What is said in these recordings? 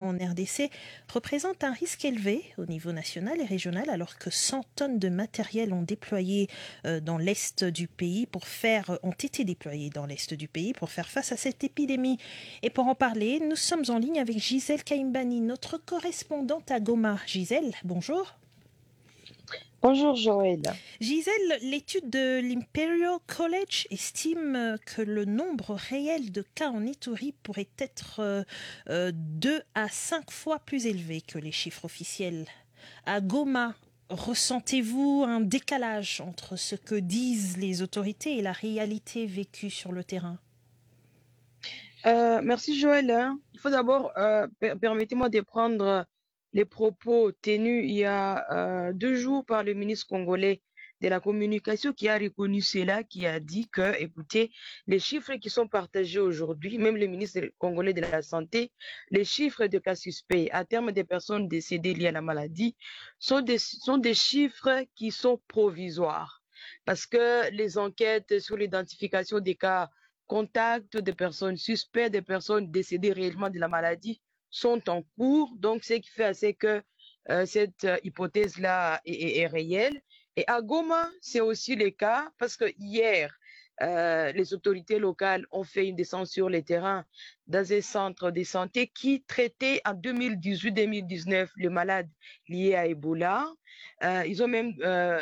en RDC représente un risque élevé au niveau national et régional, alors que 100 tonnes de matériel ont été déployées dans l'est du pays pour faire face à cette épidémie. Et pour en parler, nous sommes en ligne avec Gisèle Kaimbani, notre correspondante à Goma. Gisèle, bonjour. Bonjour Joël. Gisèle, l'étude de l'Imperial College estime que le nombre réel de cas en Ituri pourrait être 2 à 5 fois plus élevé que les chiffres officiels. À Goma, ressentez-vous un décalage entre ce que disent les autorités et la réalité vécue sur le terrain? Merci Joël. Il faut d'abord, permettez-moi de prendre les propos tenus il y a 2 jours par le ministre congolais de la communication qui a reconnu cela, qui a dit que, écoutez, les chiffres qui sont partagés aujourd'hui, même le ministre congolais de la Santé, les chiffres de cas suspects à terme des personnes décédées liées à la maladie sont des chiffres qui sont provisoires. Parce que les enquêtes sur l'identification des cas contacts des personnes suspectes, des personnes décédées réellement de la maladie sont en cours. Donc, ce qui fait assez que cette hypothèse-là est réelle. Et à Goma, c'est aussi le cas parce que hier, les autorités locales ont fait une descente sur le terrain dans un centre de santé qui traitait en 2018-2019 les malades liés à Ebola. Ils ont même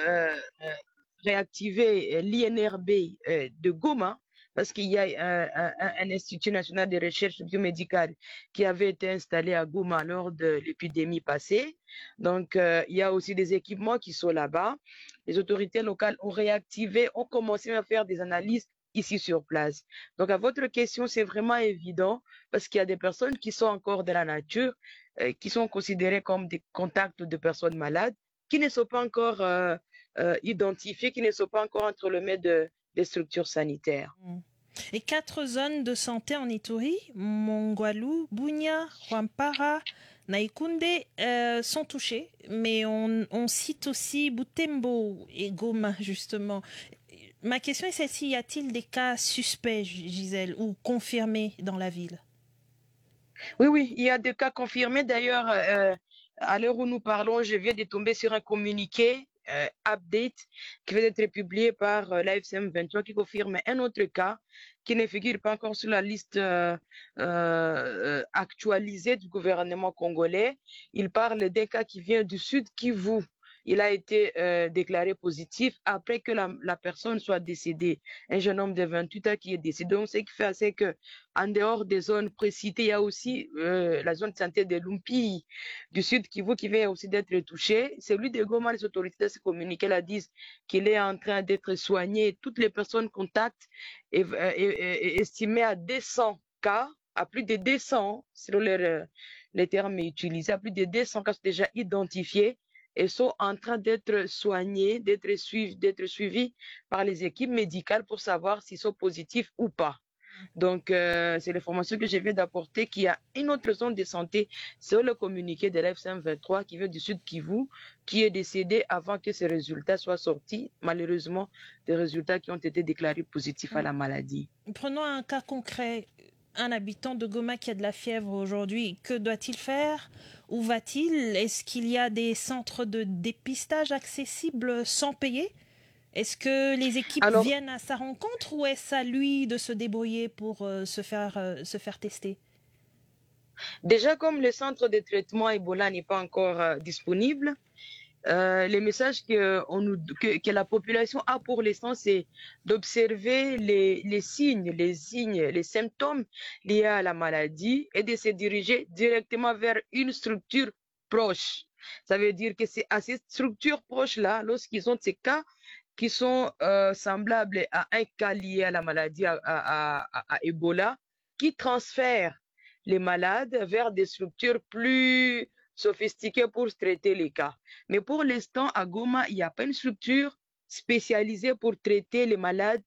réactivé l'INRB de Goma parce qu'il y a un institut national de recherche biomédicale qui avait été installé à Goma lors de l'épidémie passée. Donc, il y a aussi des équipements qui sont là-bas. Les autorités locales ont réactivé, ont commencé à faire des analyses ici sur place. Donc, à votre question, c'est vraiment évident parce qu'il y a des personnes qui sont encore dans la nature, qui sont considérées comme des contacts de personnes malades, qui ne sont pas encore identifiées, qui ne sont pas encore entre les mains des structures sanitaires. Les 4 zones de santé en Ituri, Mongwalu, Bunia, Rwampara, Naikunde, sont touchées, mais on cite aussi Butembo et Goma, justement. Ma question est celle-ci, y a-t-il des cas suspects, Gisèle, ou confirmés dans la ville? Oui, il y a des cas confirmés. D'ailleurs, à l'heure où nous parlons, je viens de tomber sur un communiqué update qui vient d'être publié par l'AFCM 23 qui confirme un autre cas qui ne figure pas encore sur la liste actualisée du gouvernement congolais. Il parle d'un cas qui vient du Sud Kivu. Il a été déclaré positif après que la personne soit décédée. Un jeune homme de 28 ans qui est décédé. Donc, ce qui fait, c'est que en dehors des zones précitées, il y a aussi la zone de santé de Lumpi, du Sud Kivu, qui vient aussi d'être touchée. Celui de Goma, les autorités de ce communiqué là disent qu'il est en train d'être soigné. Toutes les personnes contacts est estimées à 200 cas, à plus de 200, selon les termes utilisés, à plus de 200 cas sont déjà identifiés et sont en train d'être soignés, d'être suivis par les équipes médicales pour savoir s'ils sont positifs ou pas. Donc, c'est l'information que je viens d'apporter qu'il y a une autre zone de santé sur le communiqué de l'FCM 23 qui vient du Sud Kivu, qui est décédé avant que ces résultats soient sortis. Malheureusement, des résultats qui ont été déclarés positifs à la maladie. Prenons un cas concret. Un habitant de Goma qui a de la fièvre aujourd'hui, que doit-il faire? Où va-t-il? Est-ce qu'il y a des centres de dépistage accessibles sans payer? Est-ce que les équipes viennent à sa rencontre ou est-ce à lui de se débrouiller pour se faire tester? Déjà, comme le centre de traitement Ebola n'est pas encore disponible, les messages que la population a pour l'instant, c'est d'observer les signes, les symptômes liés à la maladie et de se diriger directement vers une structure proche. Ça veut dire que c'est à ces structures proches-là, lorsqu'ils ont ces cas qui sont semblables à un cas lié à la maladie, à Ebola, qui transfèrent les malades vers des structures plus sophistiquées pour traiter les cas. Mais pour l'instant, à Goma, il n'y a pas une structure spécialisée pour traiter les malades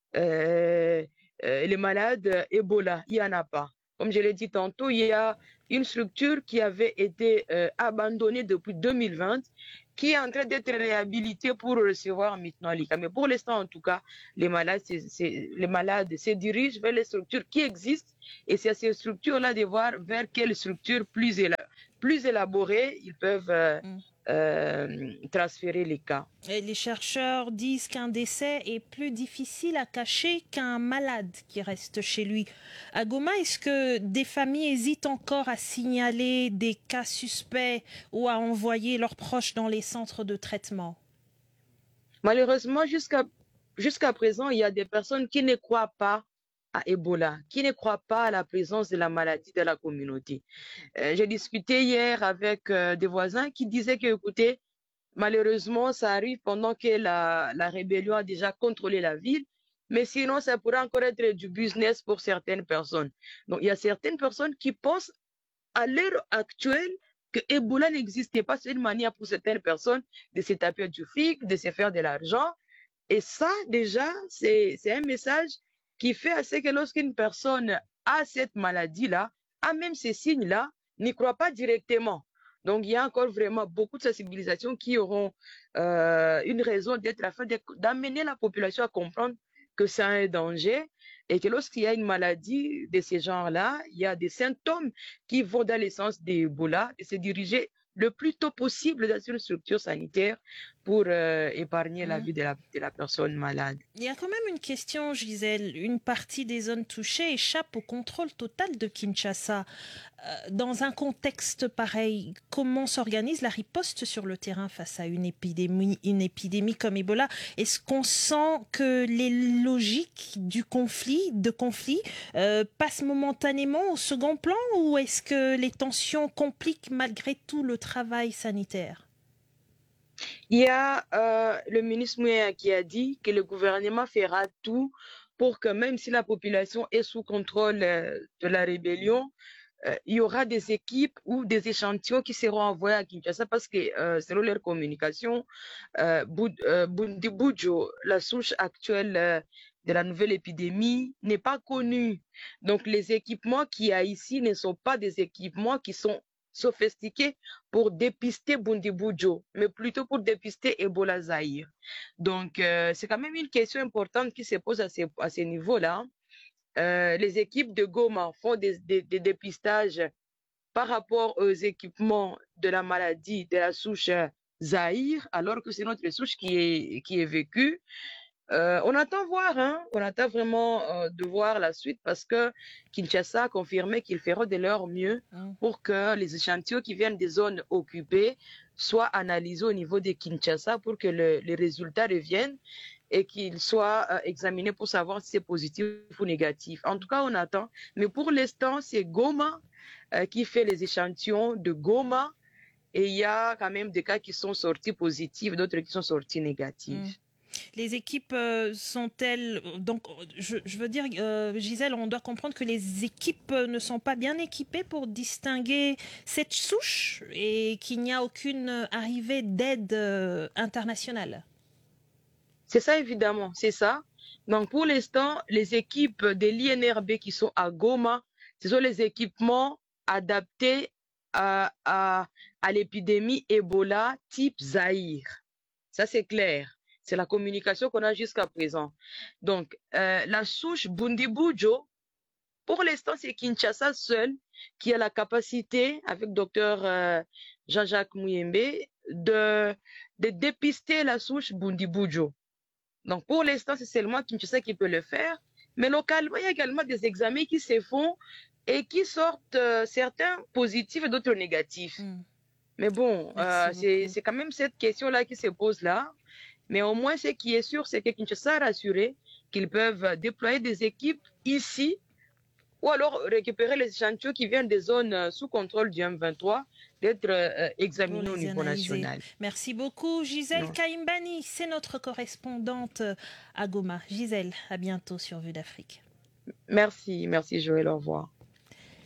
Ebola. Il n'y en a pas. Comme je l'ai dit tantôt, il y a une structure qui avait été abandonnée depuis 2020 qui est en train d'être réhabilitée pour recevoir maintenant les cas. Mais pour l'instant, en tout cas, les malades se dirigent vers les structures qui existent Et c'est à ces structures-là de voir vers quelles structures plus élaborées ils peuvent transférer les cas. Et les chercheurs disent qu'un décès est plus difficile à cacher qu'un malade qui reste chez lui. À Goma, est-ce que des familles hésitent encore à signaler des cas suspects ou à envoyer leurs proches dans les centres de traitement? Malheureusement, jusqu'à présent, il y a des personnes qui ne croient pas à Ebola, qui ne croient pas à la présence de la maladie dans la communauté. J'ai discuté hier avec des voisins qui disaient que, écoutez, malheureusement, ça arrive pendant que la rébellion a déjà contrôlé la ville, mais sinon, ça pourrait encore être du business pour certaines personnes. Donc, il y a certaines personnes qui pensent à l'heure actuelle que Ebola n'existait pas. C'est une manière pour certaines personnes de se taper du fric, de se faire de l'argent. Et ça, déjà, c'est un message qui fait à ce que lorsqu'une personne a cette maladie-là, a même ces signes-là, n'y croit pas directement. Donc, il y a encore vraiment beaucoup de sensibilisation qui auront une raison d'être afin d'amener la population à comprendre que c'est un danger et que lorsqu'il y a une maladie de ce genre-là, il y a des symptômes qui vont dans le sens d'Ebola et se diriger le plus tôt possible dans une structure sanitaire pour épargner la vie de la personne malade. Il y a quand même une question, Gisèle. Une partie des zones touchées échappe au contrôle total de Kinshasa. Dans un contexte pareil, comment s'organise la riposte sur le terrain face à une épidémie comme Ebola? Est-ce qu'on sent que les logiques de conflit passent momentanément au second plan ou est-ce que les tensions compliquent malgré tout le travail sanitaire? Il y a le ministre Mouya qui a dit que le gouvernement fera tout pour que même si la population est sous contrôle de la rébellion, il y aura des équipes ou des échantillons qui seront envoyés à Kinshasa parce que selon leur communication, Bundibugyo, la souche actuelle de la nouvelle épidémie, n'est pas connue. Donc les équipements qu'il y a ici ne sont pas des équipements qui sont sophistiqués pour dépister Bundibugyo, mais plutôt pour dépister Ebola Zaïre. Donc c'est quand même une question importante qui se pose à ces niveaux-là. Les équipes de Goma font des dépistages par rapport aux équipements de la maladie de la souche Zaïre, alors que c'est notre souche qui est vécue. On attend voir, hein? On attend vraiment de voir la suite parce que Kinshasa a confirmé qu'ils feront de leur mieux pour que les échantillons qui viennent des zones occupées soient analysés au niveau de Kinshasa pour que les résultats reviennent et qu'ils soient examinés pour savoir si c'est positif ou négatif. En tout cas, on attend. Mais pour l'instant, c'est Goma qui fait les échantillons de Goma et il y a quand même des cas qui sont sortis positifs, d'autres qui sont sortis négatifs. Les équipes sont-elles... Donc, je veux dire, Gisèle, on doit comprendre que les équipes ne sont pas bien équipées pour distinguer cette souche et qu'il n'y a aucune arrivée d'aide internationale. C'est ça, évidemment, c'est ça. Donc, pour l'instant, les équipes de l'INRB qui sont à Goma, ce sont les équipements adaptés à l'épidémie Ebola type Zaïre. Ça, c'est clair. C'est la communication qu'on a jusqu'à présent. Donc, la souche Bundibugyo, pour l'instant, c'est Kinshasa seul qui a la capacité, avec docteur Jean-Jacques Muyembe, de dépister la souche Bundibugyo. Donc, pour l'instant, c'est seulement Kinshasa qui peut le faire. Mais localement, il y a également des examens qui se font et qui sortent certains positifs et d'autres négatifs. Mais bon, c'est quand même cette question-là qui se pose là. Mais au moins, ce qui est sûr, c'est que Kinshasa a rassuré qu'ils peuvent déployer des équipes ici ou alors récupérer les échantillons qui viennent des zones sous contrôle du M23 d'être examinés au niveau national. Merci beaucoup, Gisèle Kaimbani. C'est notre correspondante à Goma. Gisèle, à bientôt sur Vue d'Afrique. Merci Joël, au revoir.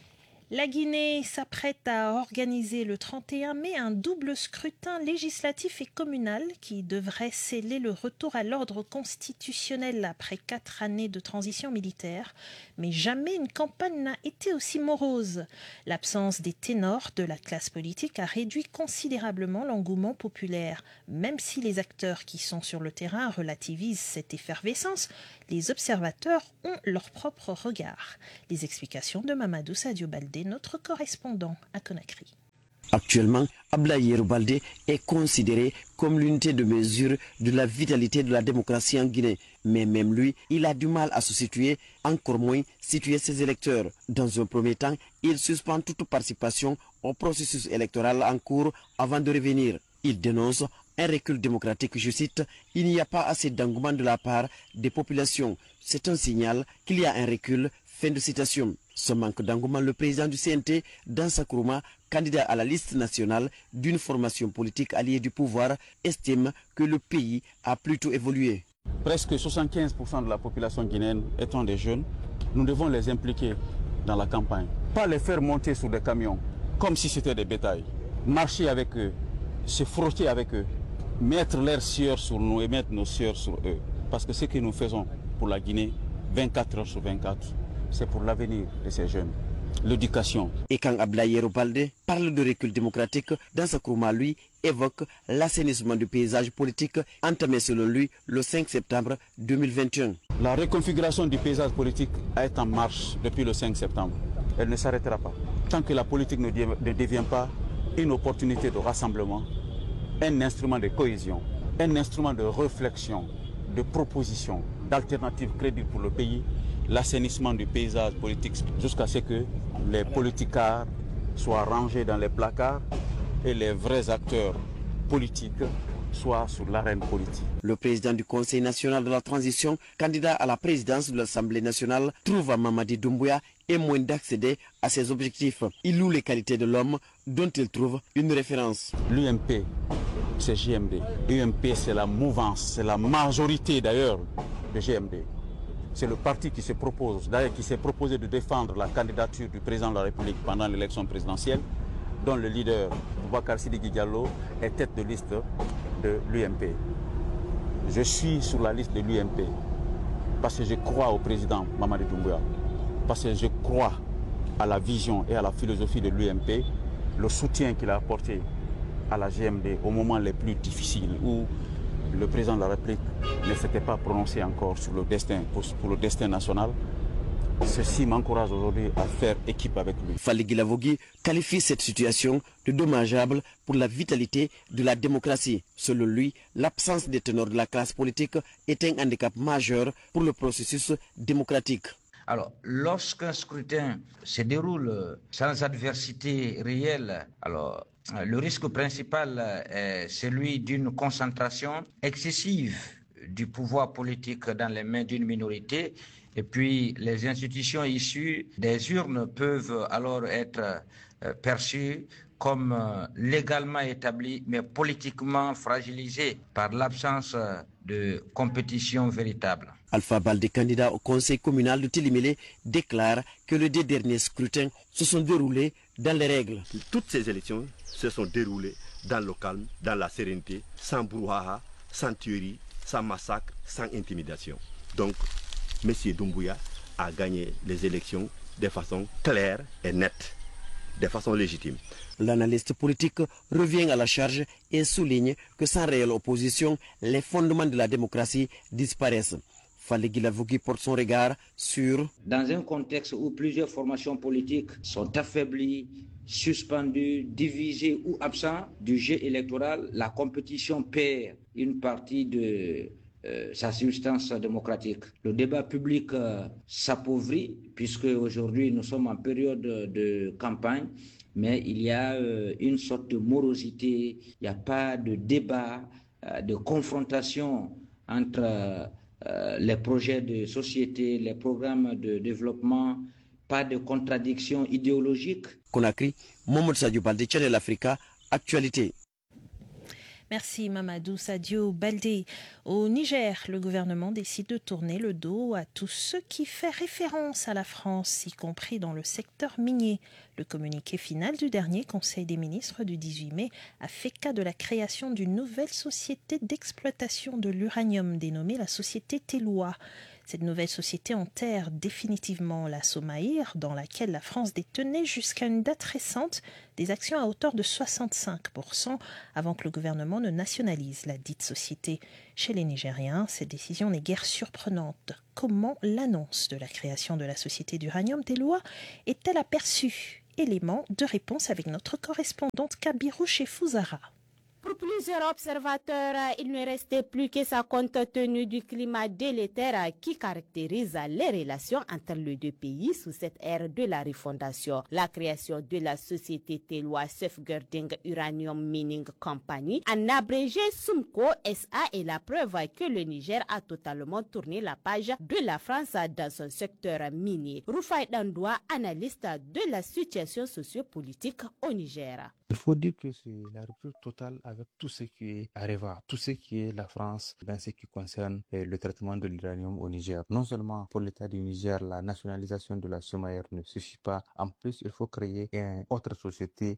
La Guinée s'apprête à organiser le 31 mai un double scrutin législatif et communal qui devrait sceller le retour à l'ordre constitutionnel après 4 années de transition militaire. Mais jamais une campagne n'a été aussi morose. L'absence des ténors de la classe politique a réduit considérablement l'engouement populaire. Même si les acteurs qui sont sur le terrain relativisent cette effervescence, les observateurs ont leur propre regard. Les explications de Mamadou Sadio Baldé, notre correspondant à Conakry. Actuellement, Abdoulaye Yero Baldé est considéré comme l'unité de mesure de la vitalité de la démocratie en Guinée. Mais même lui, il a du mal à se situer, encore moins situer ses électeurs. Dans un premier temps, il suspend toute participation au processus électoral en cours avant de revenir. Il dénonce un recul démocratique, je cite, « Il n'y a pas assez d'engouement de la part des populations. C'est un signal qu'il y a un recul. » Fin de citation. Ce manque d'engouement, le président du CNT, Dansa Kourouma, candidat à la liste nationale d'une formation politique alliée du pouvoir, estime que le pays a plutôt évolué. Presque 75% de la population guinéenne étant des jeunes, nous devons les impliquer dans la campagne. Pas les faire monter sur des camions, comme si c'était des bétails. Marcher avec eux, se frotter avec eux, mettre leurs sueurs sur nous et mettre nos sueurs sur eux. Parce que ce que nous faisons pour la Guinée, 24 heures sur 24, c'est pour l'avenir de ces jeunes, l'éducation. Et quand Abdoulaye Yero Baldé parle de recul démocratique, Dansa Kourouma, lui, évoque l'assainissement du paysage politique entamé selon lui le 5 septembre 2021. La reconfiguration du paysage politique a été en marche depuis le 5 septembre. Elle ne s'arrêtera pas. Tant que la politique ne devient pas une opportunité de rassemblement, un instrument de cohésion, un instrument de réflexion, de proposition, d'alternatives crédibles pour le pays, l'assainissement du paysage politique jusqu'à ce que les politicards soient rangés dans les placards et les vrais acteurs politiques soient sur l'arène politique. Le président du Conseil national de la transition, candidat à la présidence de l'Assemblée nationale, trouve à Mamadi Doumbouya et moins d'accéder à ses objectifs. Il loue les qualités de l'homme dont il trouve une référence. L'UMP, c'est GMD. L'UMP, c'est la mouvance, c'est la majorité d'ailleurs de GMD. C'est le parti qui se propose, d'ailleurs qui s'est proposé de défendre la candidature du président de la République pendant l'élection présidentielle, dont le leader, Boubacar Sidiki Diallo, est tête de liste de l'UMP. Je suis sur la liste de l'UMP parce que je crois au président Mamadi Doumbouya, parce que je crois à la vision et à la philosophie de l'UMP, le soutien qu'il a apporté à la GMD au moment les plus difficiles où le président de la République ne s'était pas prononcé encore sur le destin, pour le destin national. Ceci m'encourage aujourd'hui à faire équipe avec lui. Fally Guilavogui qualifie cette situation de dommageable pour la vitalité de la démocratie. Selon lui, l'absence des ténors de la classe politique est un handicap majeur pour le processus démocratique. Alors, lorsqu'un scrutin se déroule sans adversité réelle, alors le risque principal est celui d'une concentration excessive du pouvoir politique dans les mains d'une minorité. Et puis, les institutions issues des urnes peuvent alors être perçues comme légalement établies, mais politiquement fragilisées par l'absence de compétition véritable. Alpha Baldé, candidat au conseil communal de Télémélé, déclare que les 2 derniers scrutins se sont déroulés dans les règles. Toutes ces élections se sont déroulées dans le calme, dans la sérénité, sans brouhaha, sans tuerie, sans massacre, sans intimidation. Donc, M. Doumbouya a gagné les élections de façon claire et nette, de façon légitime. L'analyste politique revient à la charge et souligne que sans réelle opposition, les fondements de la démocratie disparaissent. Fally Guilavogui porte son regard sur... Dans un contexte où plusieurs formations politiques sont affaiblies, suspendues, divisées ou absentes du jeu électoral, la compétition perd une partie de sa substance démocratique. Le débat public s'appauvrit puisque aujourd'hui nous sommes en période de campagne, mais il y a une sorte de morosité, il n'y a pas de débat, de confrontation entre les projets de société, les programmes de développement, pas de contradiction idéologique. Conakry, Mamadou Sadio Baldé, Channel Africa, actualité. Merci Mamadou Sadio Baldé. Au Niger, le gouvernement décide de tourner le dos à tout ce qui fait référence à la France, y compris dans le secteur minier. Le communiqué final du dernier Conseil des ministres du 18 mai a fait cas de la création d'une nouvelle société d'exploitation de l'uranium dénommée la société Teloua. Cette nouvelle société enterre définitivement la Somaïr, dans laquelle la France détenait jusqu'à une date récente des actions à hauteur de 65%, avant que le gouvernement ne nationalise la dite société. Chez les Nigériens, cette décision n'est guère surprenante. Comment l'annonce de la création de la société d'uranium Teloua est-elle aperçue? Élément de réponse avec notre correspondante Kabirou Chefou-Zahra. Pour plusieurs observateurs, il ne restait plus que ça compte tenu du climat délétère qui caractérise les relations entre les deux pays sous cette ère de la refondation. La création de la société Teloua Safeguarding Uranium Mining Company, en abrégé SUMCO SA, est la preuve que le Niger a totalement tourné la page de la France dans son secteur minier. Rufai Dandoua, analyste de la situation sociopolitique au Niger. Il faut dire que c'est la rupture totale avec tout ce qui est Areva, tout ce qui est la France dans ce qui concerne le traitement de l'uranium au Niger. Non seulement pour l'État du Niger, la nationalisation de la Somaïr ne suffit pas. En plus, il faut créer une autre société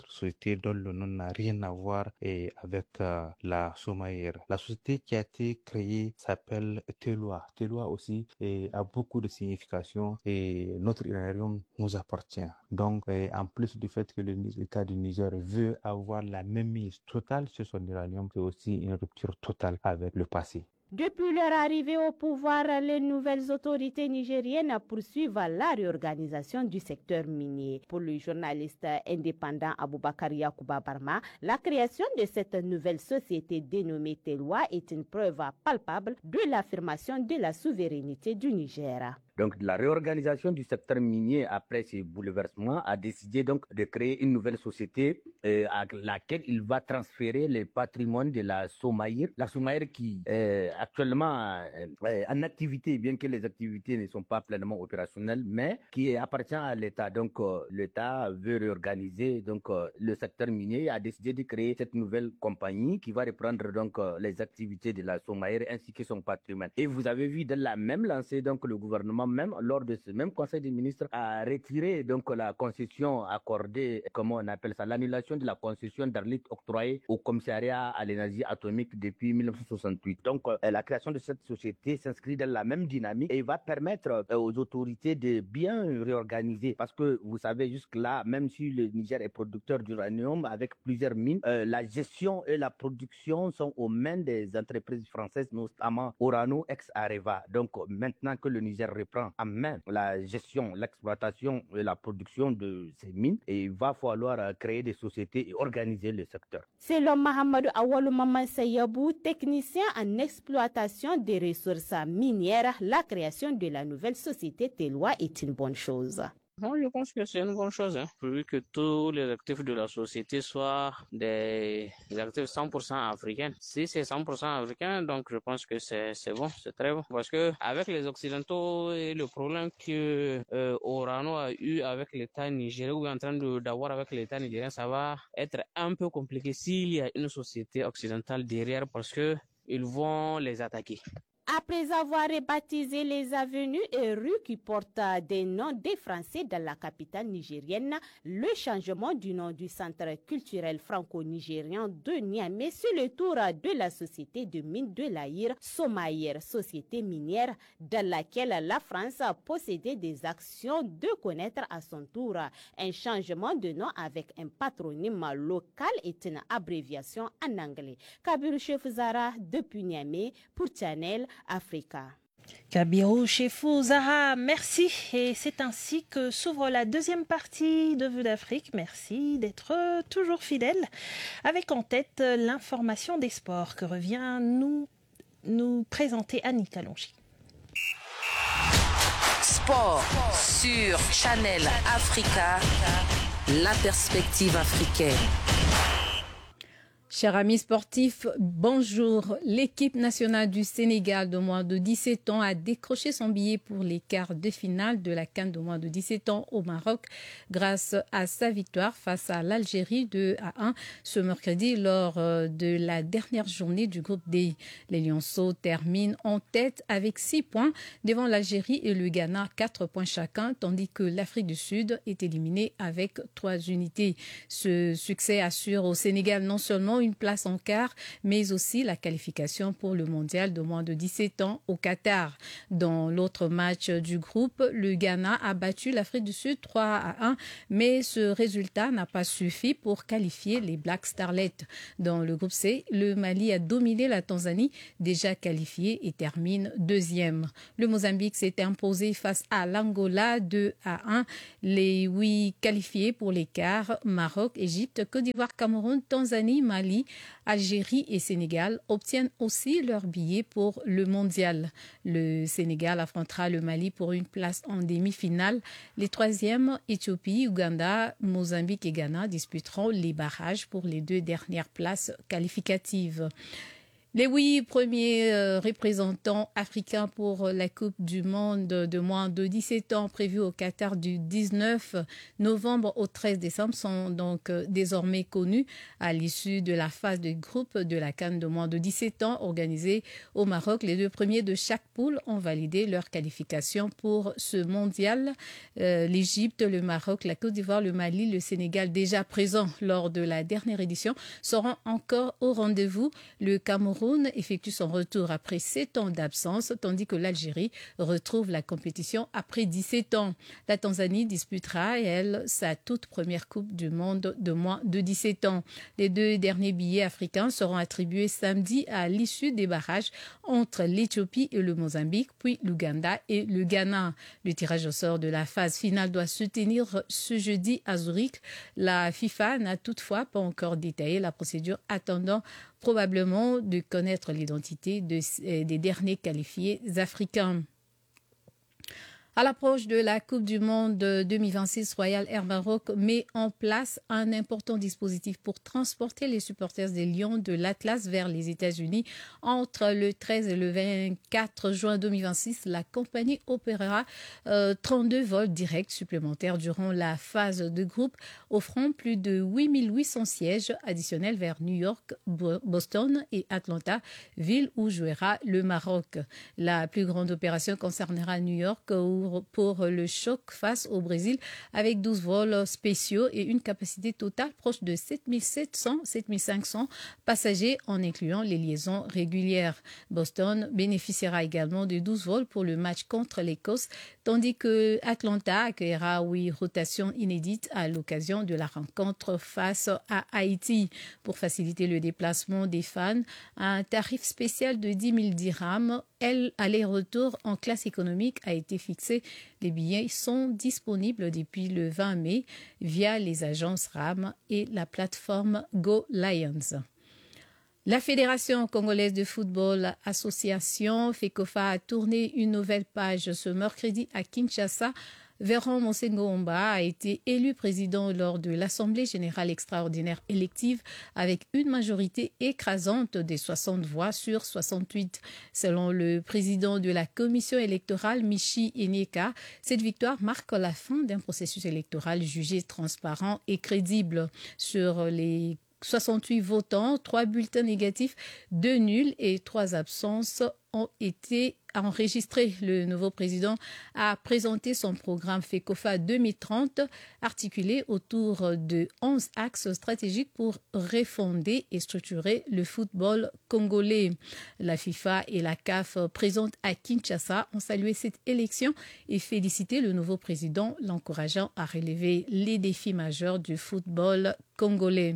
dont le nom n'a rien à voir avec la Somaïr. La société qui a été créée s'appelle Teloua. Teloua aussi a beaucoup de significations et notre uranium nous appartient. Donc, en plus du fait que l'État du Niger veut avoir la même mise totale sur son uranium, c'est aussi une rupture totale avec le passé. Depuis leur arrivée au pouvoir, les nouvelles autorités nigériennes poursuivent la réorganisation du secteur minier. Pour le journaliste indépendant Aboubakar Yacouba Barma, la création de cette nouvelle société dénommée Teloua est une preuve palpable de l'affirmation de la souveraineté du Niger. Donc, la réorganisation du secteur minier après ces bouleversements a décidé donc de créer une nouvelle société à laquelle il va transférer le patrimoine de la Somaïr. La Somaïr qui est actuellement en activité, bien que les activités ne sont pas pleinement opérationnelles, mais qui appartient à l'État. Donc, l'État veut réorganiser donc le secteur minier et a décidé de créer cette nouvelle compagnie qui va reprendre donc les activités de la Somaïr ainsi que son patrimoine. Et vous avez vu dans la même lancée, donc le gouvernement même lors de ce même Conseil des ministres a retiré donc la concession accordée, comment on appelle ça, l'annulation de la concession d'Arlit octroyée au commissariat à l'énergie atomique depuis 1968. Donc la création de cette société s'inscrit dans la même dynamique et va permettre aux autorités de bien réorganiser parce que vous savez jusque-là, même si le Niger est producteur d'uranium avec plusieurs mines, la gestion et la production sont aux mains des entreprises françaises, notamment Orano ex-Areva. Donc maintenant que le Niger reprend en main la gestion, l'exploitation et la production de ces mines et il va falloir créer des sociétés et organiser le secteur. Selon Mahamadou Awalou Maman Sayabou, technicien en exploitation des ressources minières, la création de la nouvelle société Teloua est une bonne chose. Moi, je pense que c'est une bonne chose, pourvu que tous les actifs de la société soient des actifs 100% africains. Si c'est 100% africain, donc je pense que c'est bon, c'est très bon. Parce que avec les Occidentaux et le problème que Orano a eu avec l'État nigérien ou est en train d'avoir avec l'État nigérien, ça va être un peu compliqué s'il y a une société occidentale derrière parce que ils vont les attaquer. Après avoir rebaptisé les avenues et rues qui portent des noms des Français dans la capitale nigérienne, le changement du nom du centre culturel franco-nigérien de Niamey sur le tour de la société de mine de l'Aïr, Somaïr, société minière dans laquelle la France a possédé des actions de connaître à son tour. Un changement de nom avec un patronyme local est une abréviation en anglais. Kabirou Chefou-Zahra depuis Niamey pour Channel Africa. Kabirou Chefou-Zahra, merci. Et c'est ainsi que s'ouvre la deuxième partie de Vue d'Afrique. Merci d'être toujours fidèle. Avec en tête l'information des sports que revient nous présenter Anita Longi. Sport sur Channel Africa, la perspective africaine. Chers amis sportifs, bonjour. L'équipe nationale du Sénégal de moins de 17 ans a décroché son billet pour les quarts de finale de la CAN de moins de 17 ans au Maroc grâce à sa victoire face à l'Algérie 2-1 ce mercredi lors de la dernière journée du groupe D. Les Lionceaux terminent en tête avec 6 points devant l'Algérie et le Ghana, 4 points chacun, tandis que l'Afrique du Sud est éliminée avec 3 unités. Ce succès assure au Sénégal non seulement une place en quart, mais aussi la qualification pour le mondial de moins de 17 ans au Qatar. Dans l'autre match du groupe, le Ghana a battu l'Afrique du Sud 3-1, mais ce résultat n'a pas suffi pour qualifier les Black Starlets. Dans le groupe C, le Mali a dominé la Tanzanie, déjà qualifiée, et termine deuxième. Le Mozambique s'est imposé face à l'Angola 2-1. Les 8 qualifiés pour les quarts, Maroc, Égypte, Côte d'Ivoire, Cameroun, Tanzanie, Mali, Algérie et Sénégal obtiennent aussi leur billet pour le mondial. Le Sénégal affrontera le Mali pour une place en demi-finale. Les troisièmes, Éthiopie, Ouganda, Mozambique et Ghana disputeront les barrages pour les 2 dernières places qualificatives. Les 8 premiers représentants africains pour la Coupe du Monde de moins de 17 ans prévue au Qatar du 19 novembre au 13 décembre sont donc désormais connus à l'issue de la phase de groupe de la CAN de moins de 17 ans organisée au Maroc. Les 2 premiers de chaque poule ont validé leur qualification pour ce mondial. L'Égypte, le Maroc, la Côte d'Ivoire, le Mali, le Sénégal déjà présents lors de la dernière édition seront encore au rendez-vous. Le Cameroun effectue son retour après 7 ans d'absence, tandis que l'Algérie retrouve la compétition après 17 ans. La Tanzanie disputera, elle, sa toute première Coupe du Monde de moins de 17 ans. Les 2 derniers billets africains seront attribués samedi à l'issue des barrages entre l'Éthiopie et le Mozambique, puis l'Ouganda et le Ghana. Le tirage au sort de la phase finale doit se tenir ce jeudi à Zurich. La FIFA n'a toutefois pas encore détaillé la procédure, attendant probablement de connaître l'identité des derniers qualifiés africains. À l'approche de la Coupe du Monde 2026, Royal Air Maroc met en place un important dispositif pour transporter les supporters des Lions de l'Atlas vers les États-Unis. Entre le 13 et le 24 juin 2026, la compagnie opérera 32 vols directs supplémentaires durant la phase de groupe, offrant plus de 8800 sièges additionnels vers New York, Boston et Atlanta, ville où jouera le Maroc. La plus grande opération concernera New York, pour le choc face au Brésil avec 12 vols spéciaux et une capacité totale proche de 7500 passagers en incluant les liaisons régulières. Boston bénéficiera également de 12 vols pour le match contre l'Écosse, tandis que Atlanta accueillera 8 rotations inédites à l'occasion de la rencontre face à Haïti. Pour faciliter le déplacement des fans, un tarif spécial de 10 000 dirhams, aller-retour en classe économique, a été fixé. Les billets sont disponibles depuis le 20 mai via les agences RAM et la plateforme Go Lions. La Fédération congolaise de football association FECOFA a tourné une nouvelle page ce mercredi à Kinshasa. Véron Monsengomba a été élu président lors de l'Assemblée générale extraordinaire élective avec une majorité écrasante des 60 voix sur 68. Selon le président de la commission électorale, Michi Enyeka, cette victoire marque la fin d'un processus électoral jugé transparent et crédible. Sur les 68 votants, 3 bulletins négatifs, 2 nuls et 3 absences ont été enregistrés. Le nouveau président a présenté son programme FECOFA 2030, articulé autour de 11 axes stratégiques pour refonder et structurer le football congolais. La FIFA et la CAF présentes à Kinshasa ont salué cette élection et félicité le nouveau président, l'encourageant à relever les défis majeurs du football congolais.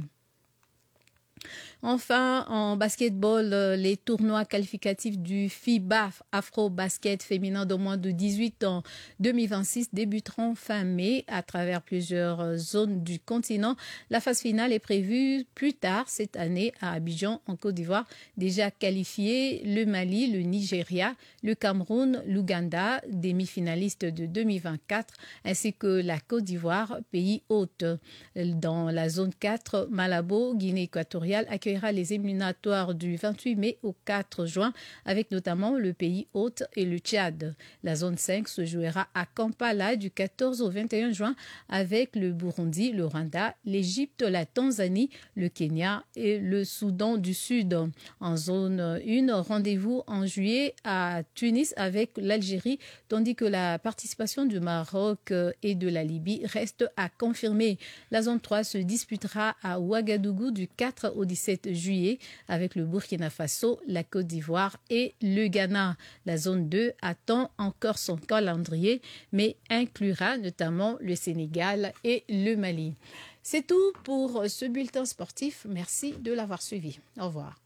Enfin, en basketball, les tournois qualificatifs du FIBA Afro Basket féminin de moins de 18 ans 2026 débuteront fin mai à travers plusieurs zones du continent. La phase finale est prévue plus tard cette année à Abidjan, en Côte d'Ivoire. Déjà qualifiés, le Mali, le Nigeria, le Cameroun, l'Ouganda, demi-finalistes de 2024, ainsi que la Côte d'Ivoire, pays hôte. Dans la zone 4, Malabo, Guinée équatoriale, accueillera accueillera les éliminatoires du 28 mai au 4 juin, avec notamment le pays hôte et le Tchad. La zone 5 se jouera à Kampala du 14 au 21 juin avec le Burundi, le Rwanda, l'Égypte, la Tanzanie, le Kenya et le Soudan du Sud. En zone 1, rendez-vous en juillet à Tunis avec l'Algérie, tandis que la participation du Maroc et de la Libye reste à confirmer. La zone 3 se disputera à Ouagadougou du 4 au 17 juillet avec le Burkina Faso, la Côte d'Ivoire et le Ghana. La zone 2 attend encore son calendrier, mais inclura notamment le Sénégal et le Mali. C'est tout pour ce bulletin sportif. Merci de l'avoir suivi. Au revoir.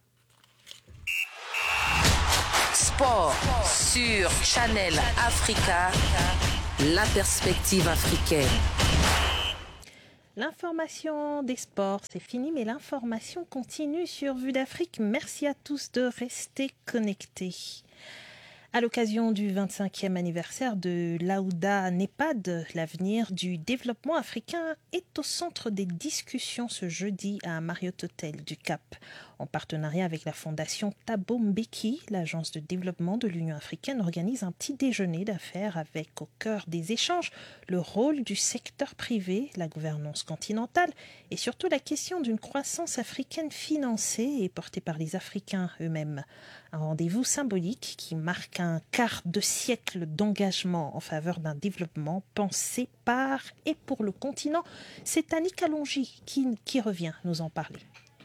Sport sur Channel Africa, la perspective africaine. L'information des sports, c'est fini, mais l'information continue sur Vue d'Afrique. Merci à tous de rester connectés. À l'occasion du 25e anniversaire de l'Aouda NEPAD, l'avenir du développement africain est au centre des discussions ce jeudi à Marriott Hotel du Cap. En partenariat avec la fondation Thabo Mbeki, l'agence de développement de l'Union africaine organise un petit déjeuner d'affaires avec au cœur des échanges le rôle du secteur privé, la gouvernance continentale et surtout la question d'une croissance africaine financée et portée par les Africains eux-mêmes. Un rendez-vous symbolique qui marque un quart de siècle d'engagement en faveur d'un développement pensé par et pour le continent. C'est Annie Kalonji qui revient nous en parler.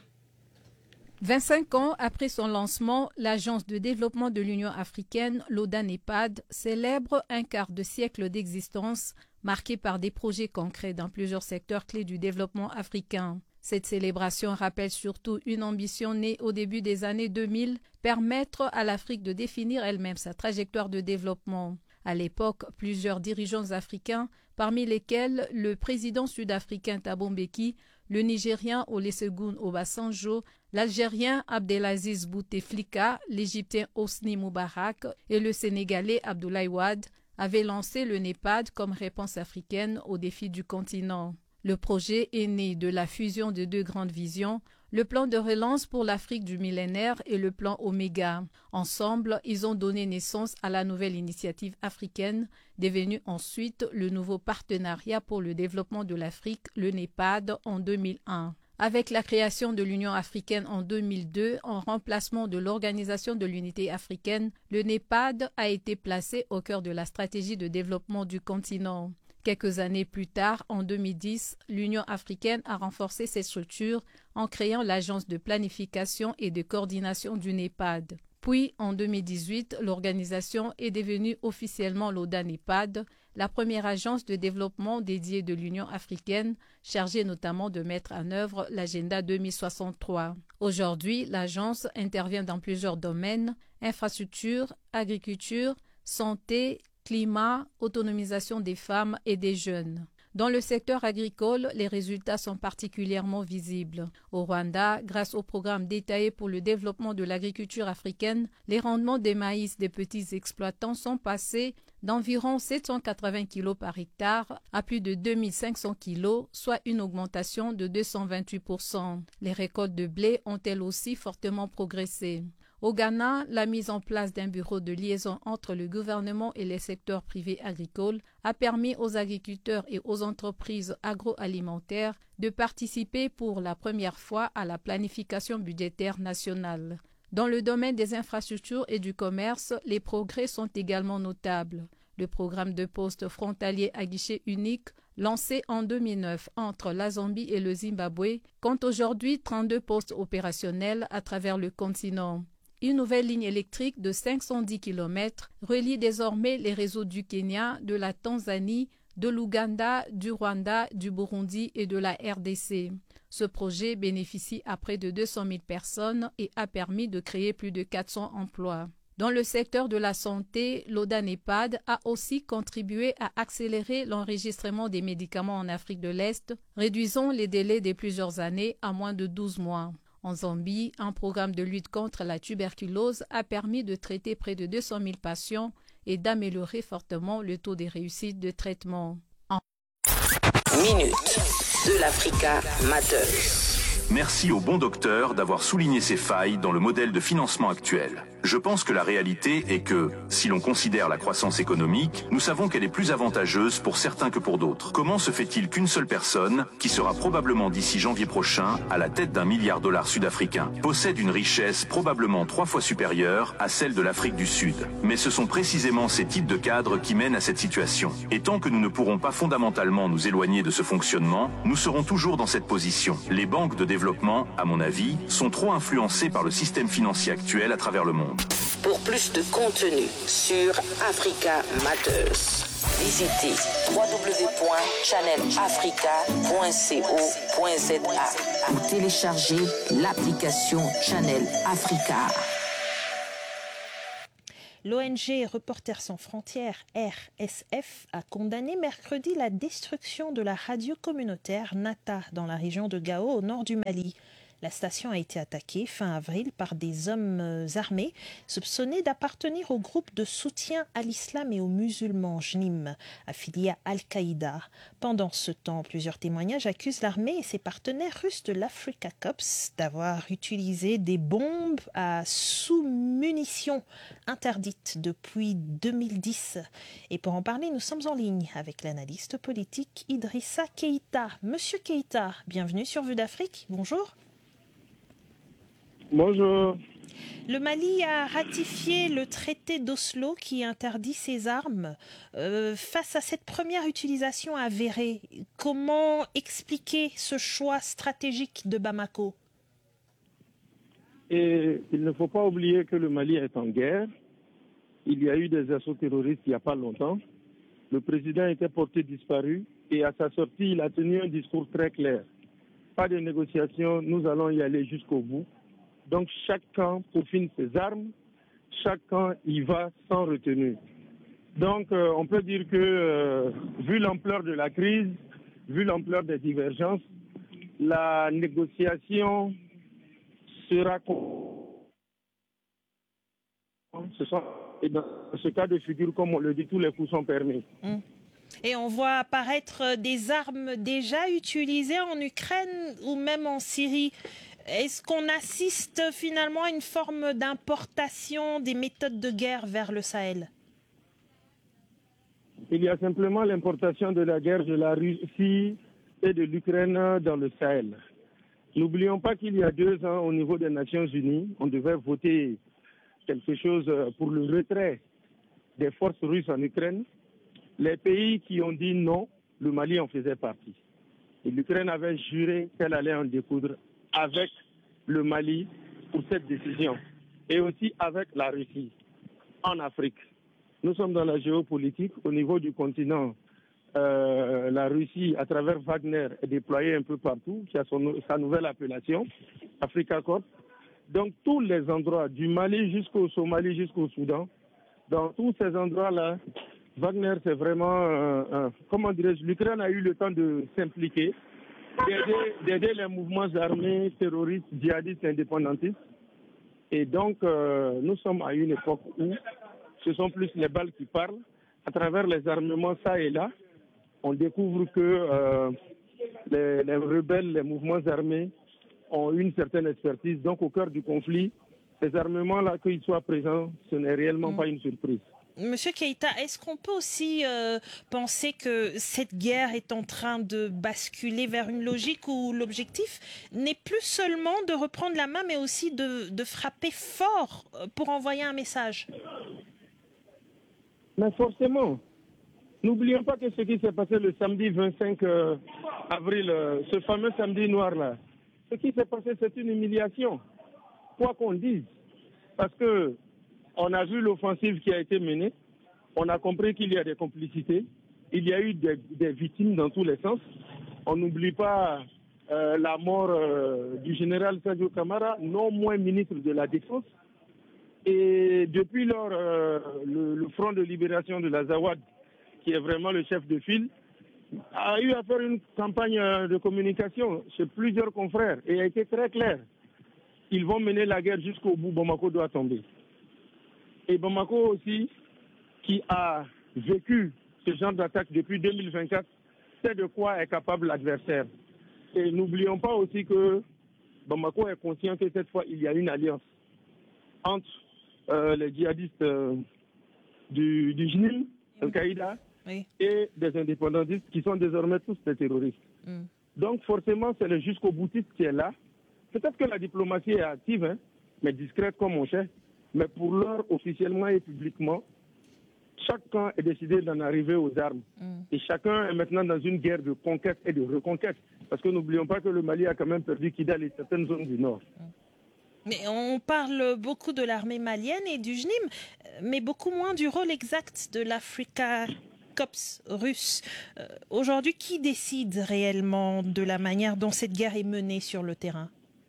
25 ans après son lancement, l'Agence de développement de l'Union africaine, l'Aouda NEPAD, célèbre un quart de siècle d'existence marqué par des projets concrets dans plusieurs secteurs clés du développement africain. Cette célébration rappelle surtout une ambition née au début des années 2000, permettre à l'Afrique de définir elle-même sa trajectoire de développement. À l'époque, plusieurs dirigeants africains, parmi lesquels le président sud-africain Thabo Mbeki, le Nigérien Olusegun Obasanjo, l'Algérien Abdelaziz Bouteflika, l'Égyptien Hosni Moubarak et le Sénégalais Abdoulaye Wade, avaient lancé le NEPAD comme réponse africaine aux défis du continent. Le projet est né de la fusion de deux grandes visions, le plan de relance pour l'Afrique du millénaire et le plan Oméga. Ensemble, ils ont donné naissance à la nouvelle initiative africaine, devenue ensuite le nouveau partenariat pour le développement de l'Afrique, le NEPAD, en 2001. Avec la création de l'Union africaine en 2002, en remplacement de l'Organisation de l'unité africaine, le NEPAD a été placé au cœur de la stratégie de développement du continent. Quelques années plus tard, en 2010, l'Union africaine a renforcé ses structures en créant l'Agence de planification et de coordination du NEPAD. Puis, en 2018, l'organisation est devenue officiellement l'Aouda NEPAD, la première agence de développement dédiée de l'Union africaine, chargée notamment de mettre en œuvre l'agenda 2063. Aujourd'hui, l'agence intervient dans plusieurs domaines: infrastructures, agriculture, santé, climat, autonomisation des femmes et des jeunes. Dans le secteur agricole, les résultats sont particulièrement visibles. Au Rwanda, grâce au programme détaillé pour le développement de l'agriculture africaine, les rendements des maïs des petits exploitants sont passés d'environ 780 kg par hectare à plus de 2500 kg, soit une augmentation de 228%. Les récoltes de blé ont elles aussi fortement progressé. Au Ghana, la mise en place d'un bureau de liaison entre le gouvernement et les secteurs privés agricoles a permis aux agriculteurs et aux entreprises agroalimentaires de participer pour la première fois à la planification budgétaire nationale. Dans le domaine des infrastructures et du commerce, les progrès sont également notables. Le programme de postes frontaliers à guichet unique, lancé en 2009 entre la Zambie et le Zimbabwe, compte aujourd'hui 32 postes opérationnels à travers le continent. Une nouvelle ligne électrique de 510 km relie désormais les réseaux du Kenya, de la Tanzanie, de l'Ouganda, du Rwanda, du Burundi et de la RDC. Ce projet bénéficie à près de 200 000 personnes et a permis de créer plus de 400 emplois. Dans le secteur de la santé, l'Aouda NEPAD a aussi contribué à accélérer l'enregistrement des médicaments en Afrique de l'Est, réduisant les délais de plusieurs années à moins de 12 mois. En Zambie, un programme de lutte contre la tuberculose a permis de traiter près de 200 000 patients et d'améliorer fortement le taux de réussite de traitement. Minute de l'Africa Matter. Merci au bon docteur d'avoir souligné ces failles dans le modèle de financement actuel. Je pense que la réalité est que, si l'on considère la croissance économique, nous savons qu'elle est plus avantageuse pour certains que pour d'autres. Comment se fait-il qu'une seule personne, qui sera probablement d'ici janvier prochain à la tête d'1 milliard de dollars sud-africain, possède une richesse probablement 3 fois supérieure à celle de l'Afrique du Sud? Mais ce sont précisément ces types de cadres qui mènent à cette situation. Et tant que nous ne pourrons pas fondamentalement nous éloigner de ce fonctionnement, nous serons toujours dans cette position. Les banques de développement, à mon avis, sont trop influencées par le système financier actuel à travers le monde. Pour plus de contenu sur Africa Matters, visitez www.channelafrica.co.za ou téléchargez l'application Channel Africa. L'ONG Reporters sans frontières, RSF, a condamné mercredi la destruction de la radio communautaire Nata dans la région de Gao, au nord du Mali. La station a été attaquée fin avril par des hommes armés soupçonnés d'appartenir au groupe de soutien à l'islam et aux musulmans JNIM, affilié à Al-Qaïda. Pendant ce temps, plusieurs témoignages accusent l'armée et ses partenaires russes de l'Africa Corps d'avoir utilisé des bombes à sous-munitions interdites depuis 2010. Et pour en parler, nous sommes en ligne avec l'analyste politique Idrissa Keïta. Monsieur Keïta, bienvenue sur Vue d'Afrique. Bonjour. Bonjour. Le Mali a ratifié le traité d'Oslo qui interdit ses armes. Face à cette première utilisation avérée, comment expliquer ce choix stratégique de Bamako? Et il ne faut pas oublier que le Mali est en guerre. Il y a eu des assauts terroristes il n'y a pas longtemps. Le président était porté disparu et à sa sortie, il a tenu un discours très clair. Pas de négociation, nous allons y aller jusqu'au bout. Donc chaque camp peaufine ses armes, chaque camp y va sans retenue. Donc on peut dire que vu l'ampleur de la crise, vu l'ampleur des divergences, la négociation sera... Et dans ce cas de figure, comme on le dit, tous les coups sont permis. Et on voit apparaître des armes déjà utilisées en Ukraine ou même en Syrie. Est-ce qu'on assiste finalement à une forme d'importation des méthodes de guerre vers le Sahel? Il y a simplement l'importation de la guerre de la Russie et de l'Ukraine dans le Sahel. N'oublions pas qu'il y a 2 ans, au niveau des Nations Unies, on devait voter quelque chose pour le retrait des forces russes en Ukraine. Les pays qui ont dit non, le Mali en faisait partie. Et l'Ukraine avait juré qu'elle allait en découdre avec le Mali pour cette décision. Et aussi avec la Russie en Afrique. Nous sommes dans la géopolitique. Au niveau du continent, la Russie, à travers Wagner, est déployée un peu partout, qui a sa nouvelle appellation, Africa Corps. Donc tous les endroits, du Mali jusqu'au Somalie, jusqu'au Soudan, dans tous ces endroits-là, Wagner, c'est vraiment, comment dirais-je, l'Ukraine a eu le temps de s'impliquer, d'aider les mouvements armés, terroristes, djihadistes, indépendantistes. Et donc, nous sommes à une époque où ce sont plus les balles qui parlent. À travers les armements, ça et là, on découvre que les rebelles, les mouvements armés ont une certaine expertise. Donc, au cœur du conflit, ces armements-là, qu'ils soient présents, ce n'est réellement pas une surprise. Monsieur Keïta, est-ce qu'on peut aussi penser que cette guerre est en train de basculer vers une logique où l'objectif n'est plus seulement de reprendre la main, mais aussi de frapper fort pour envoyer un message? Mais forcément. N'oublions pas que ce qui s'est passé le samedi 25 avril, ce fameux samedi noir-là, ce qui s'est passé, c'est une humiliation, quoi qu'on dise. Parce que on a vu l'offensive qui a été menée, on a compris qu'il y a des complicités, il y a eu des victimes dans tous les sens. On n'oublie pas la mort du général Sadio Camara, non moins ministre de la Défense. Et depuis lors, le Front de libération de l'Azawad, qui est vraiment le chef de file, a eu à faire une campagne de communication chez plusieurs confrères et a été très clair. Ils vont mener la guerre jusqu'au bout, Bamako doit tomber. Et Bamako aussi, qui a vécu ce genre d'attaque depuis 2024, sait de quoi est capable l'adversaire. Et n'oublions pas aussi que Bamako est conscient que cette fois, il y a une alliance entre les djihadistes du JNIM, Al-Qaïda, et des indépendantistes qui sont désormais tous des terroristes. Donc forcément, c'est le jusqu'au boutiste qui est là. Peut-être que la diplomatie est active, hein, mais discrète comme on sait. Mais pour l'heure, officiellement et publiquement, chaque camp est décidé d'en arriver aux armes. Et chacun est maintenant dans une guerre de conquête et de reconquête. Parce que n'oublions pas que le Mali a quand même perdu Kidal et certaines zones du nord. Mais on parle beaucoup de l'armée malienne et du JNIM, mais beaucoup moins du rôle exact de l'Africa Corps russe. Aujourd'hui, qui décide réellement de la manière dont cette guerre est menée sur le terrain?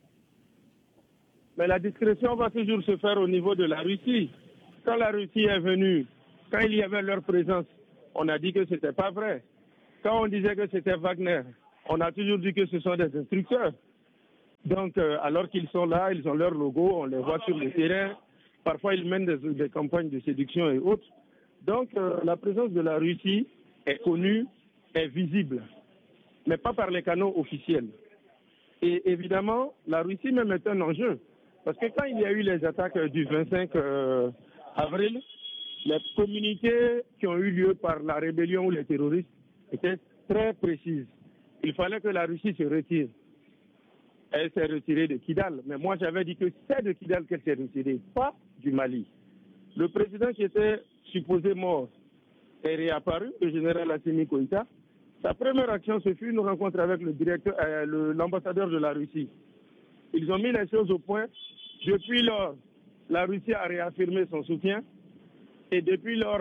Mais la discrétion va toujours se faire au niveau de la Russie. Quand la Russie est venue, quand il y avait leur présence, on a dit que ce n'était pas vrai. Quand on disait que c'était Wagner, on a toujours dit que ce sont des instructeurs. Donc, alors qu'ils sont là, ils ont leur logo, on les voit sur le terrain. Parfois, ils mènent des campagnes de séduction et autres. Donc, la présence de la Russie est connue, est visible, mais pas par les canaux officiels. Et évidemment, la Russie même est un enjeu. Parce que quand il y a eu les attaques du 25 avril, les communiqués qui ont eu lieu par la rébellion ou les terroristes étaient très précises. Il fallait que la Russie se retire. Elle s'est retirée de Kidal. Mais moi, j'avais dit que c'est de Kidal qu'elle s'est retirée, pas du Mali. Le président qui était supposé mort est réapparu, le général Assimi Goïta. Sa première action, ce fut une rencontre avec l'ambassadeur de la Russie. Ils ont mis les choses au point. Depuis lors, la Russie a réaffirmé son soutien. Et depuis lors,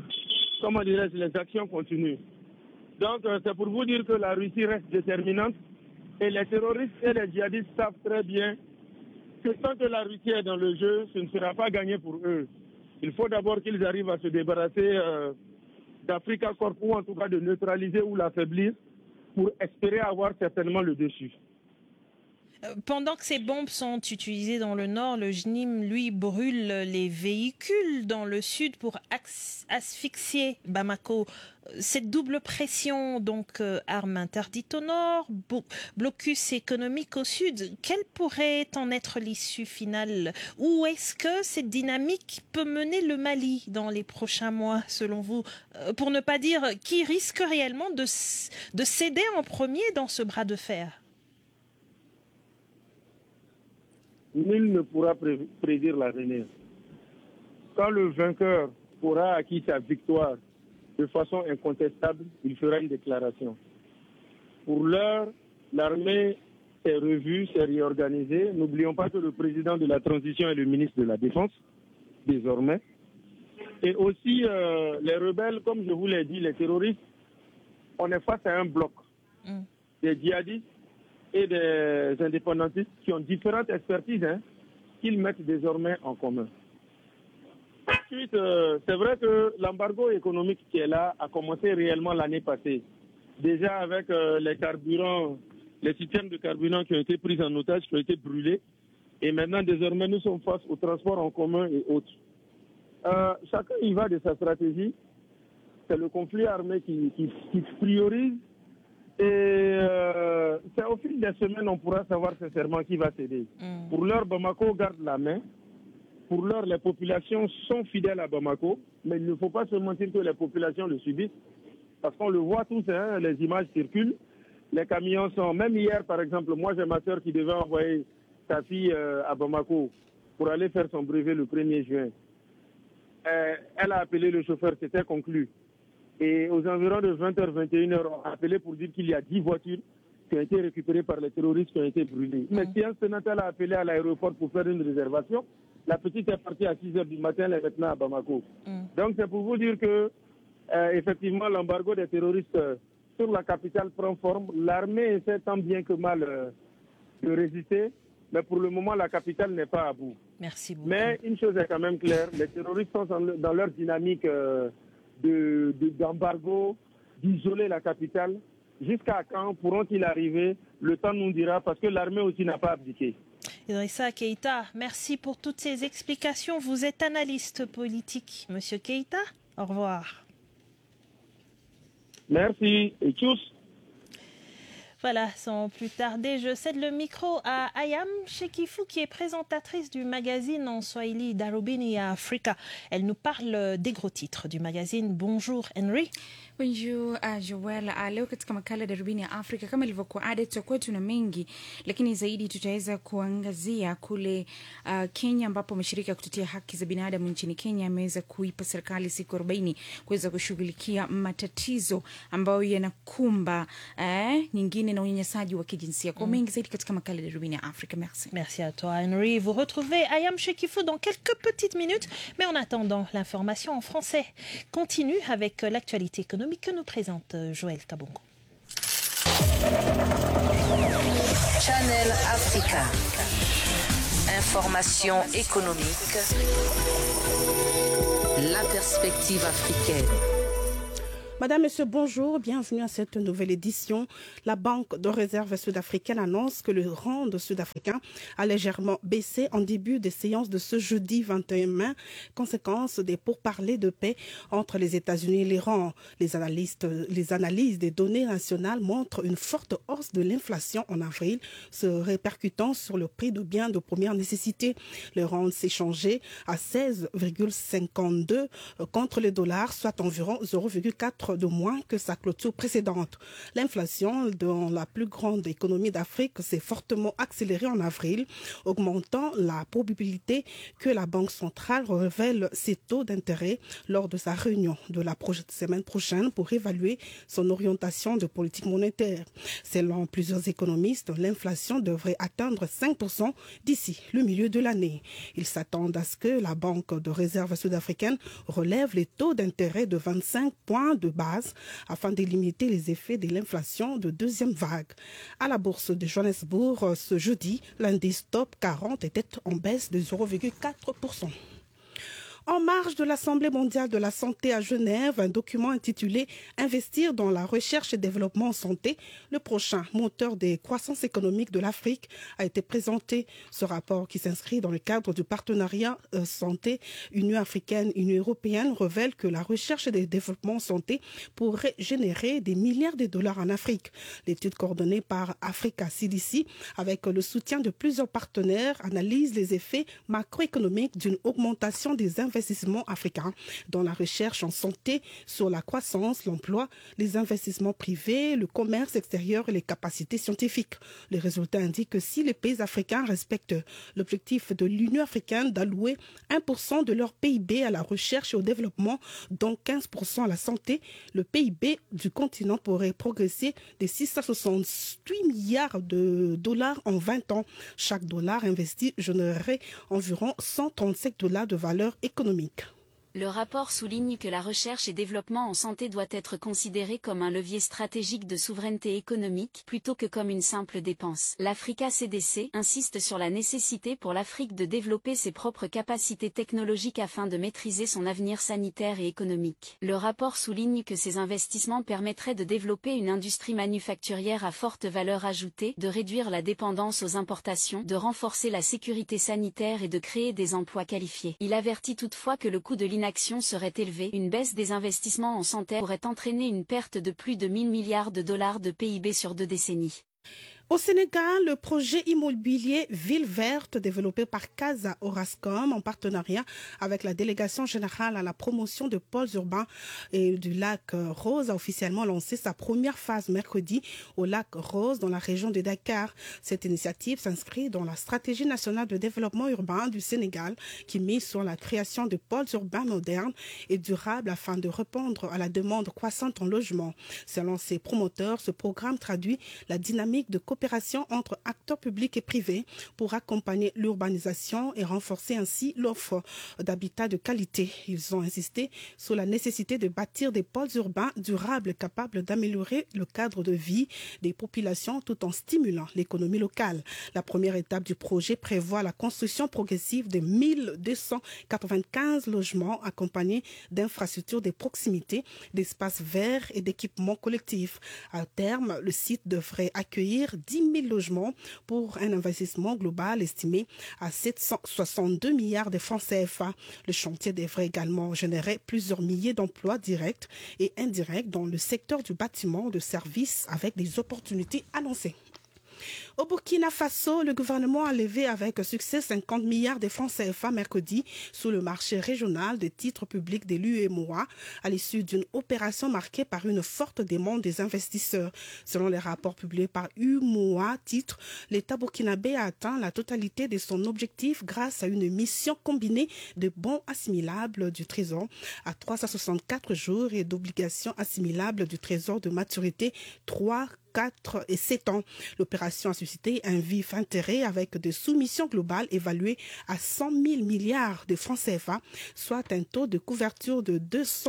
les actions continuent. Donc, c'est pour vous dire que la Russie reste déterminante. Et les terroristes et les djihadistes savent très bien que tant que la Russie est dans le jeu, ce ne sera pas gagné pour eux. Il faut d'abord qu'ils arrivent à se débarrasser d'Africa Corps, ou en tout cas de neutraliser ou l'affaiblir, pour espérer avoir certainement le dessus. Pendant que ces bombes sont utilisées dans le nord, le JNIM, lui, brûle les véhicules dans le sud pour asphyxier Bamako. Cette double pression, donc armes interdites au nord, blocus économique au sud, quelle pourrait en être l'issue finale? Où est-ce que cette dynamique peut mener le Mali dans les prochains mois, selon vous? Pour ne pas dire qui risque réellement de céder en premier dans ce bras de fer? Nul ne pourra prédire l'avenir. Quand le vainqueur aura acquis sa victoire de façon incontestable, il fera une déclaration. Pour l'heure, l'armée s'est revue, s'est réorganisée. N'oublions pas que le président de la transition est le ministre de la Défense, désormais. Et aussi, les rebelles, comme je vous l'ai dit, les terroristes, on est face à un bloc. Des djihadistes et des indépendantistes qui ont différentes expertises qu'ils mettent désormais en commun. Ensuite, c'est vrai que l'embargo économique qui est là a commencé réellement l'année passée. Déjà avec les carburants, les systèmes de carburant qui ont été pris en otage, qui ont été brûlés. Et maintenant, désormais, nous sommes face au transport en commun et autres. Chacun y va de sa stratégie. C'est le conflit armé qui priorise. Et c'est au fil des semaines on pourra savoir sincèrement qui va céder. Pour l'heure, Bamako garde la main. Pour l'heure, les populations sont fidèles à Bamako, mais il ne faut pas se mentir que les populations le subissent, parce qu'on le voit tous, les images circulent, les camions sont... Même hier, par exemple, moi j'ai ma soeur qui devait envoyer sa fille à Bamako pour aller faire son brevet le 1er juin. Elle a appelé le chauffeur, c'était conclu. Et aux environs de 20h, 21h, on a appelé pour dire qu'il y a 10 voitures qui ont été récupérées par les terroristes qui ont été brûlées. Mais si un sénateur a appelé à l'aéroport pour faire une réservation, la petite est partie à 6h du matin, elle est maintenant à Bamako. Donc c'est pour vous dire que, effectivement, l'embargo des terroristes sur la capitale prend forme. L'armée essaie tant bien que mal de résister, mais pour le moment, la capitale n'est pas à bout. Merci beaucoup. Mais une chose est quand même claire, les terroristes sont dans leur dynamique d'embargo, d'isoler la capitale. Jusqu'à quand pourront-ils arriver? Le temps nous dira, parce que l'armée aussi n'a pas abdiqué. Idrissa Keïta, merci pour toutes ces explications. Vous êtes analyste politique, Monsieur Keïta. Au revoir. Merci et tchuss. Voilà, sans plus tarder, je cède le micro à Ayam Shekifou, qui est présentatrice du magazine en Swahili Darubini Africa. Elle nous parle des gros titres du magazine. Bonjour Henry. Bonjour Joel. Leo katika makala Darubini ya Afrika, kama ilivyokuwa ada, tutakuwa tuna mengi, lakini zaidi tutaweza kuangazia kule Kenya, ambapo mashirika ya kutetea haki za binadamu nchini Kenya ameweza kuipa serikali siku 40 kuweza kushughulikia matatizo ambayo yanakumba nyingine na unyanyasaji wa kijinsia. Kwa mengi zaidi katika makala Darubini ya Afrika. Merci. Merci à toi Henry. Vous retrouvez Ayam Shekifou dans quelques petites minutes, mais en attendant, l'information en français continue avec l'actualité économique que nous présente Joël Kabongo. Channel Africa. Information économique. La perspective africaine. Madame, Monsieur, bonjour, bienvenue à cette nouvelle édition. La Banque de réserve sud-africaine annonce que le rand sud-africain a légèrement baissé en début des séances de ce jeudi 21 mai, conséquence des pourparlers de paix entre les États-Unis et l'Iran. Les analyses des données nationales montrent une forte hausse de l'inflation en avril, se répercutant sur le prix de biens de première nécessité. Le rand s'est changé à 16,52 contre le dollar, soit environ 0,4 de moins que sa clôture précédente. L'inflation dans la plus grande économie d'Afrique s'est fortement accélérée en avril, augmentant la probabilité que la Banque centrale révèle ses taux d'intérêt lors de sa réunion de la semaine prochaine pour évaluer son orientation de politique monétaire. Selon plusieurs économistes, l'inflation devrait atteindre 5% d'ici le milieu de l'année. Ils s'attendent à ce que la Banque de réserve sud-africaine relève les taux d'intérêt de 25 points de base afin de limiter les effets de l'inflation de deuxième vague. À la bourse de Johannesburg, ce jeudi, l'indice top 40 était en baisse de 0,4%. En marge de l'Assemblée mondiale de la santé à Genève, un document intitulé « Investir dans la recherche et développement en santé, le prochain moteur des croissances économiques de l'Afrique » a été présenté. Ce rapport, qui s'inscrit dans le cadre du partenariat santé Union africaine-Union européenne, révèle que la recherche et le développement en santé pourrait générer des milliards de dollars en Afrique. L'étude coordonnée par Africa CDC, avec le soutien de plusieurs partenaires, analyse les effets macroéconomiques d'une augmentation des investissements africains dans la recherche en santé sur la croissance, l'emploi, les investissements privés, le commerce extérieur et les capacités scientifiques. Les résultats indiquent que si les pays africains respectent l'objectif de l'Union africaine d'allouer 1% de leur PIB à la recherche et au développement, dont 15% à la santé, le PIB du continent pourrait progresser de 668 milliards de dollars en 20 ans. Chaque dollar investi générerait environ 137 dollars de valeur économique. Le rapport souligne que la recherche et développement en santé doit être considérée comme un levier stratégique de souveraineté économique plutôt que comme une simple dépense. L'Africa CDC insiste sur la nécessité pour l'Afrique de développer ses propres capacités technologiques afin de maîtriser son avenir sanitaire et économique. Le rapport souligne que ces investissements permettraient de développer une industrie manufacturière à forte valeur ajoutée, de réduire la dépendance aux importations, de renforcer la sécurité sanitaire et de créer des emplois qualifiés. Il avertit toutefois que le coût de l'inaction serait élevé, une baisse des investissements en santé pourrait entraîner une perte de plus de 1000 milliards de dollars de PIB sur 2 décennies. Au Sénégal, le projet immobilier Ville Verte développé par Casa Orascom en partenariat avec la délégation générale à la promotion de pôles urbains et du lac Rose a officiellement lancé sa première phase mercredi au lac Rose dans la région de Dakar. Cette initiative s'inscrit dans la stratégie nationale de développement urbain du Sénégal qui mise sur la création de pôles urbains modernes et durables afin de répondre à la demande croissante en logement. Selon ses promoteurs, ce programme traduit la dynamique de coopération entre acteurs publics et privés pour accompagner l'urbanisation et renforcer ainsi l'offre d'habitat de qualité. Ils ont insisté sur la nécessité de bâtir des pôles urbains durables capables d'améliorer le cadre de vie des populations tout en stimulant l'économie locale. La première étape du projet prévoit la construction progressive de 1295 logements accompagnés d'infrastructures de proximité, d'espaces verts et d'équipements collectifs. À terme, le site devrait accueillir 10 000 logements pour un investissement global estimé à 762 milliards de francs CFA. Le chantier devrait également générer plusieurs milliers d'emplois directs et indirects dans le secteur du bâtiment, de services, avec des opportunités annoncées. Au Burkina Faso, le gouvernement a levé avec succès 50 milliards de francs CFA mercredi sous le marché régional des titres publics de l'UEMOA à l'issue d'une opération marquée par une forte demande des investisseurs. Selon les rapports publiés par UEMOA Titres, l'État burkinabé a atteint la totalité de son objectif grâce à une mission combinée de bons assimilables du Trésor à 364 jours et d'obligations assimilables du Trésor de maturité 3, 4 et 7 ans. L'opération a suscité un vif intérêt avec des soumissions globales évaluées à 100 000 milliards de francs CFA, soit un taux de couverture de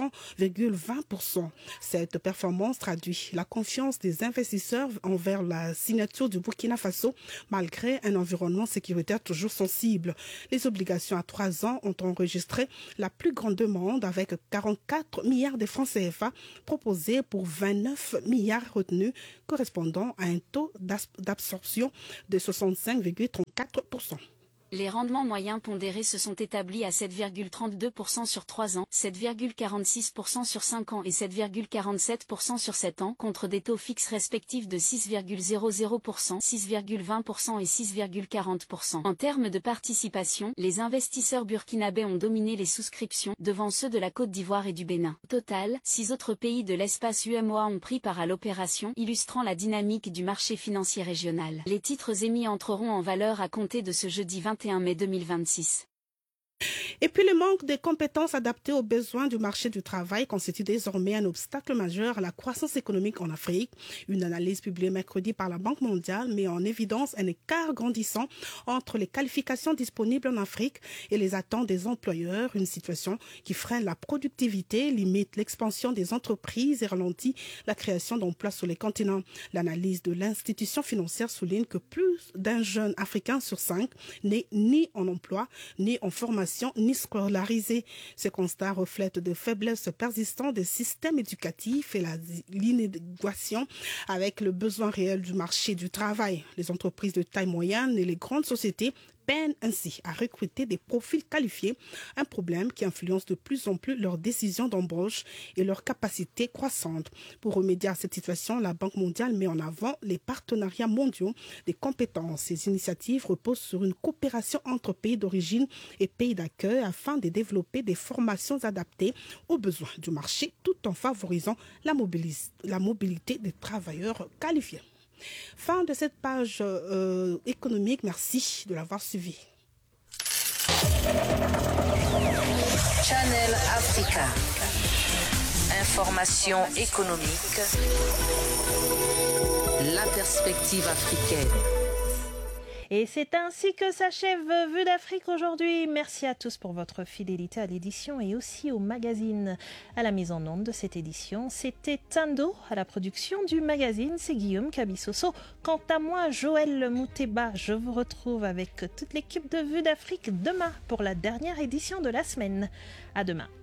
200,20%. Cette performance traduit la confiance des investisseurs envers la signature du Burkina Faso, malgré un environnement sécuritaire toujours sensible. Les obligations à 3 ans ont enregistré la plus grande demande avec 44 milliards de francs CFA proposés pour 29 milliards retenus, correspondant à un taux d'absorption de 65,34%. Les rendements moyens pondérés se sont établis à 7,32% sur 3 ans, 7,46% sur 5 ans et 7,47% sur 7 ans, contre des taux fixes respectifs de 6,00%, 6,20% et 6,40%. En termes de participation, les investisseurs burkinabés ont dominé les souscriptions, devant ceux de la Côte d'Ivoire et du Bénin. Au total, 6 autres pays de l'espace UEMOA ont pris part à l'opération, illustrant la dynamique du marché financier régional. Les titres émis entreront en valeur à compter de ce jeudi 21 mai 2026. Et puis le manque de compétences adaptées aux besoins du marché du travail constitue désormais un obstacle majeur à la croissance économique en Afrique. Une analyse publiée mercredi par la Banque mondiale met en évidence un écart grandissant entre les qualifications disponibles en Afrique et les attentes des employeurs, une situation qui freine la productivité, limite l'expansion des entreprises et ralentit la création d'emplois sur les continents. L'analyse de l'institution financière souligne que plus d'un jeune Africain sur 5 n'est ni en emploi, ni en formation, ni scolarisés. Ce constat reflète de faiblesses persistantes des systèmes éducatifs et l'inadéquation avec le besoin réel du marché du travail. Les entreprises de taille moyenne et les grandes sociétés peinent ainsi à recruter des profils qualifiés, un problème qui influence de plus en plus leurs décisions d'embauche et leurs capacités croissantes. Pour remédier à cette situation, la Banque mondiale met en avant les partenariats mondiaux des compétences. Ces initiatives reposent sur une coopération entre pays d'origine et pays d'accueil afin de développer des formations adaptées aux besoins du marché tout en favorisant la mobilité des travailleurs qualifiés. Fin de cette page économique. Merci de l'avoir suivi. Channel Africa. Information économique. La perspective africaine. Et c'est ainsi que s'achève Vue d'Afrique aujourd'hui. Merci à tous pour votre fidélité à l'édition et aussi au magazine. À la mise en onde de cette édition, c'était Tando. À la production du magazine, c'est Guillaume Kabissoso. Quant à moi, Joël Mouteba, je vous retrouve avec toute l'équipe de Vue d'Afrique demain pour la dernière édition de la semaine. À demain.